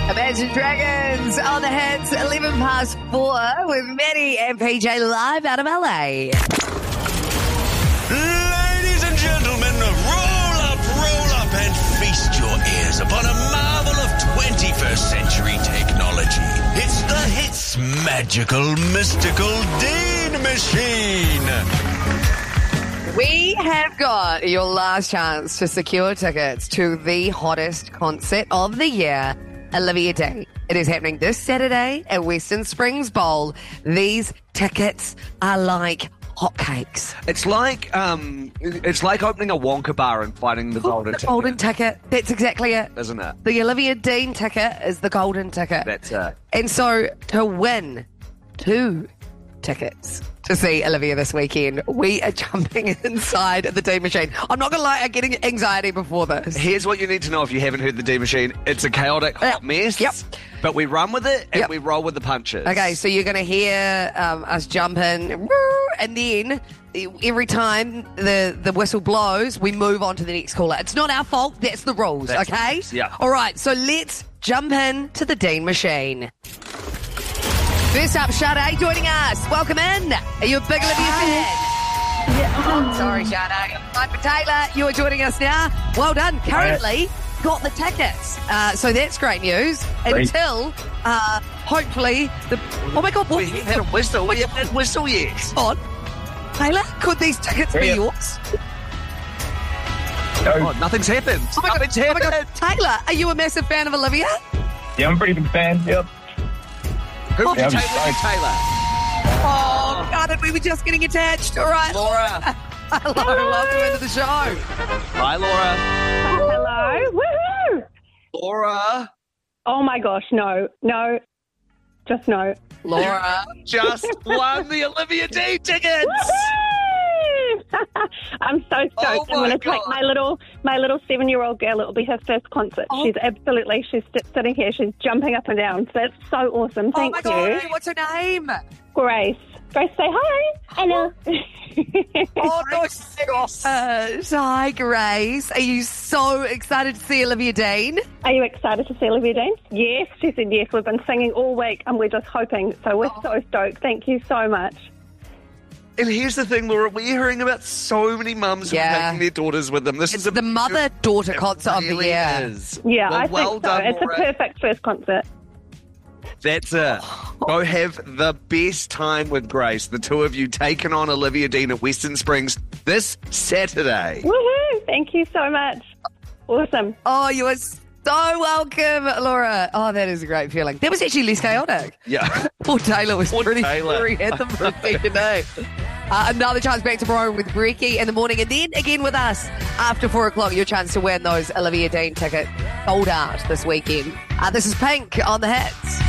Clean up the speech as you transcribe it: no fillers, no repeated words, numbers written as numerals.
Imagine Dragons on the hits, 11 past 4 with Maddie and PJ live out of LA. Ladies and gentlemen, roll up and feast your ears upon a marvel of 21st century technology. It's the Hits Magical Mystical Dean Machine. We have got your last chance to secure tickets to the hottest concert of the year, Olivia Dean. It is happening this Saturday at Western Springs Bowl. These tickets are like hotcakes. It's like opening a Wonka bar and finding the golden ticket. Golden ticket. That's exactly it. Isn't it? The Olivia Dean ticket is the golden ticket. That's it. And so to win 2 tickets to see Olivia this weekend, we are jumping inside the Dean Machine. I'm not going to lie, I'm getting anxiety before this. Here's what you need to know if you haven't heard the Dean Machine. It's a chaotic hot mess. Yep. But we run with it and we roll with the punches. Okay, so you're going to hear us jump in, and then every time the whistle blows, we move on to the next caller. It's not our fault. That's the rules, okay? Yeah. All right, so let's jump in to the Dean Machine. First up, Sade joining us. Welcome in. Are you a big Olivia fan? Yeah. Sorry, Sade. I'm for Taylor. You are joining us now. Well done. Currently got the tickets. So that's great news. Until, hopefully, oh my God, what? We had a whistle. We haven't had a whistle yet. On. Taylor, could these tickets be yours? No. Oh, nothing's happened. Oh my Nothing's God. happened. Taylor, are you a massive fan of Olivia? Yeah, I'm a pretty big fan. Yep. Who would you Yeah, take with you, Taylor? Oh, God, we were just getting attached. All right. Laura. Hello, welcome into the show. Hi, Laura. Hello. Woohoo! Laura. Oh my gosh, no. Just no. Laura. Just won the Olivia Dean tickets. Woohoo! I'm so stoked. Oh I'm going my to take God. my little 7-year-old girl. It will be her first concert. Oh. She's sitting here. She's jumping up and down. So that's so awesome. Thank oh my you. God, what's her name? Grace. Grace, say hi. Hello. Oh, gosh. Hi, Grace. Are you so excited to see Olivia Dean? Are you excited to see Olivia Dean? Yes, she said yes. We've been singing all week and we're just hoping. So we're so stoked. Thank you so much. And here's the thing, Laura, we're hearing about so many mums who are taking their daughters with them. This It's is the mother-daughter concert of the really year. is. Yeah, Well, I well think so. done, It's Laura. a perfect first concert. That's it. Go have the best time with Grace. The two of you taking on Olivia Dean at Western Springs this Saturday. Woohoo! Thank you so much. Awesome. Oh, you are so welcome, Laura. Oh, that is a great feeling. That was actually less chaotic. Yeah. Poor Taylor was Poor pretty Taylor. sure he had them for a second day. Another chance back tomorrow with Brecky in the morning, and then again with us after 4 o'clock. Your chance to win those Olivia Dean tickets sold out this weekend. This is Pink on the Hits.